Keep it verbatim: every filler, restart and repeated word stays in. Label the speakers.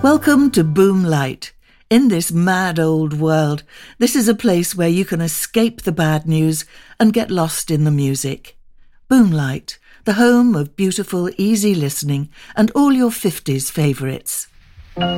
Speaker 1: Welcome to Boomlight. In this mad old world, this is a place where you can escape the bad news and get lost in the music. Boomlight, the home of beautiful, easy listening and all your fifties favourites.